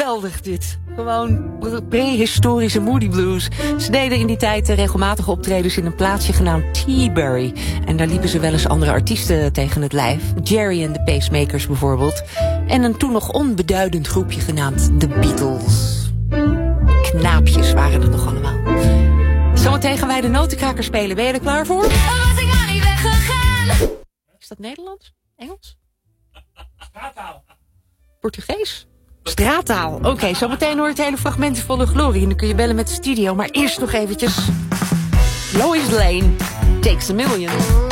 geweldig dit. Gewoon prehistorische Moody Blues. Ze deden in die tijd regelmatige optredens in een plaatsje genaamd T-Bury. En daar liepen ze wel eens andere artiesten tegen het lijf. Jerry and the Pacemakers bijvoorbeeld. En een toen nog onbeduidend groepje genaamd The Beatles. Knaapjes waren er nog allemaal. Zometeen gaan wij de notenkrakers spelen. Ben je er klaar voor? Dan was ik maar niet weggegaan. Is dat Nederlands? Engels? Straattaal. Portugees? Straattaal. Oké, zometeen hoor je het hele fragment van de glorie. En dan kun je bellen met de studio. Maar eerst nog eventjes Lois Lane, Takes a Million.